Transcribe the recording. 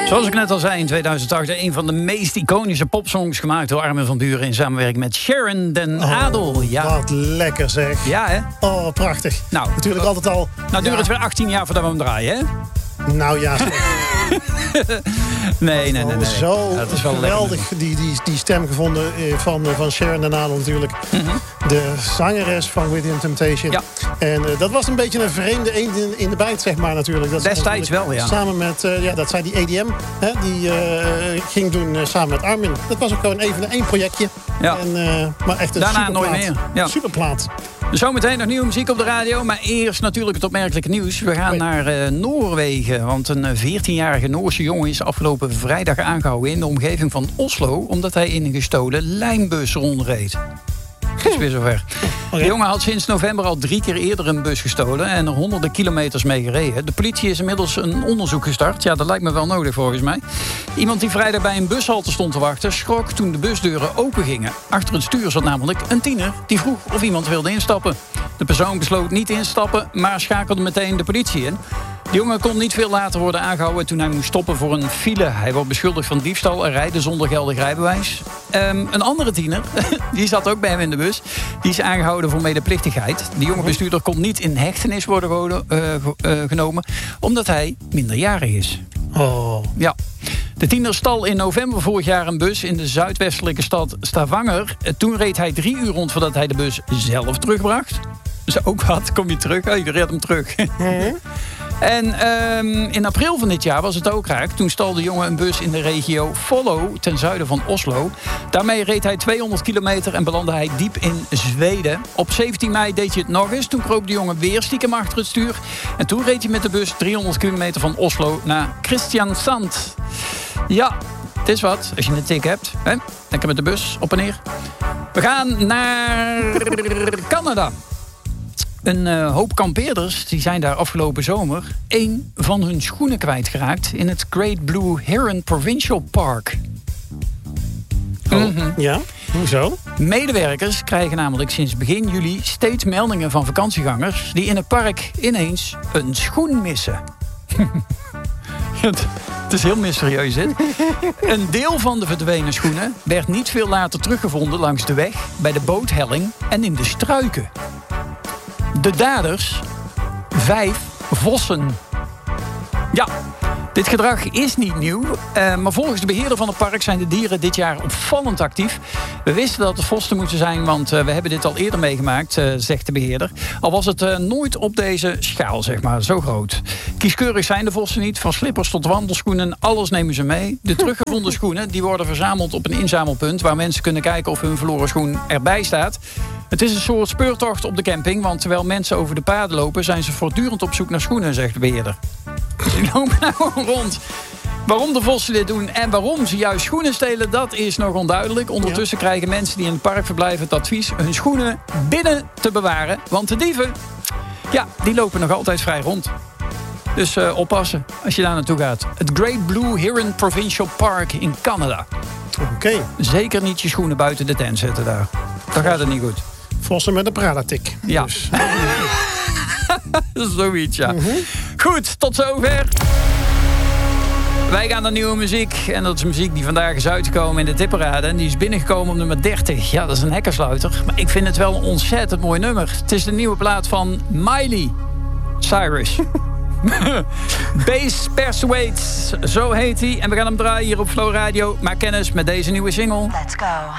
Zoals ik net al zei, in 2008 een van de meest iconische popsongs gemaakt door Armin van Buuren in samenwerking met Sharon den Adel. Ja. Wat lekker zeg. Ja, hè? Oh, prachtig. Nou, natuurlijk altijd al. Nou duurt het weer 18 jaar voordat we hem draaien, hè? Nou ja. Nee. Zo ja, het is wel geweldig die stem gevonden van Sharon den Adel natuurlijk. Mm-hmm. De zangeres van Within Temptation. Ja. En dat was een beetje een vreemde eend in de bijt, zeg maar natuurlijk. Dat destijds wel, ja. Samen met, dat zij die EDM, die ging doen samen met Armin. Dat was ook gewoon even één projectje. Ja. Maar echt een daarna nooit meer. Ja. Superplaat. Zometeen nog nieuwe muziek op de radio. Maar eerst natuurlijk het opmerkelijke nieuws. We gaan naar Noorwegen. Want een 14-jarige Noorse jongen is afgelopen vrijdag aangehouden in de omgeving van Oslo, omdat hij in een gestolen lijnbus rondreed. Het is weer zover. De jongen had sinds november al 3 keer eerder een bus gestolen en er honderden kilometers mee gereden. De politie is inmiddels een onderzoek gestart. Ja, dat lijkt me wel nodig volgens mij. Iemand die vrijdag bij een bushalte stond te wachten, schrok toen de busdeuren open gingen. Achter het stuur zat namelijk een tiener die vroeg of iemand wilde instappen. De persoon besloot niet in te stappen, maar schakelde meteen de politie in. De jongen kon niet veel later worden aangehouden toen hij moest stoppen voor een file. Hij wordt beschuldigd van diefstal en rijden zonder geldig rijbewijs. Een andere tiener, die zat ook bij hem in de bus. Die is aangehouden voor medeplichtigheid. De jonge bestuurder kon niet in hechtenis worden genomen, omdat hij minderjarig is. Oh. Ja. De tiener stal in november vorig jaar een bus in de zuidwestelijke stad Stavanger. Toen reed hij 3 uur rond voordat hij de bus zelf terugbracht. Dus ook wat, kom je terug? Oh, je reed hem terug. En in april van dit jaar was het ook raak. Toen stal de jongen een bus in de regio Follo, ten zuiden van Oslo. Daarmee reed hij 200 kilometer en belandde hij diep in Zweden. Op 17 mei deed hij het nog eens. Toen kroop de jongen weer stiekem achter het stuur. En toen reed hij met de bus 300 kilometer van Oslo naar Kristiansand. Ja, het is wat, als je een tik hebt. Hè? Lekker met de bus, op en neer. We gaan naar Canada. Een hoop kampeerders die zijn daar afgelopen zomer 1 van hun schoenen kwijtgeraakt in het Great Blue Heron Provincial Park. Ja, hoezo? Medewerkers krijgen namelijk sinds begin juli steeds meldingen van vakantiegangers die in het park ineens een schoen missen. Het is heel mysterieus, dit. Een deel van de verdwenen schoenen werd niet veel later teruggevonden langs de weg, bij de boothelling en in de struiken. De daders, 5 vossen. Ja, dit gedrag is niet nieuw. Maar volgens de beheerder van het park zijn de dieren dit jaar opvallend actief. We wisten dat het vossen moesten zijn, want we hebben dit al eerder meegemaakt, zegt de beheerder. Al was het nooit op deze schaal, zeg maar, zo groot. Kieskeurig zijn de vossen niet. Van slippers tot wandelschoenen, alles nemen ze mee. De teruggevonden schoenen die worden verzameld op een inzamelpunt, waar mensen kunnen kijken of hun verloren schoen erbij staat. Het is een soort speurtocht op de camping, want terwijl mensen over de paden lopen, zijn ze voortdurend op zoek naar schoenen, zegt de beheerder. Die lopen nou gewoon rond. Waarom de vossen dit doen en waarom ze juist schoenen stelen, dat is nog onduidelijk. Ondertussen krijgen mensen die in het park verblijven het advies hun schoenen binnen te bewaren. Want de dieven, ja, die lopen nog altijd vrij rond. Dus oppassen als je daar naartoe gaat. Het Great Blue Heron Provincial Park in Canada. Oké. Zeker niet je schoenen buiten de tent zetten daar. Dan gaat het niet goed. Vossen met een pradatik. Ja. Dus. Zoiets, ja. Goed, tot zover. Wij gaan naar nieuwe muziek. En dat is muziek die vandaag is uitgekomen in de tipparade. En die is binnengekomen op nummer 30. Ja, dat is een hekkersluiter. Maar ik vind het wel een ontzettend mooi nummer. Het is de nieuwe plaat van Miley Cyrus. Bass Persuades, zo heet hij. En we gaan hem draaien hier op Flow Radio. Maak kennis met deze nieuwe single. Let's go.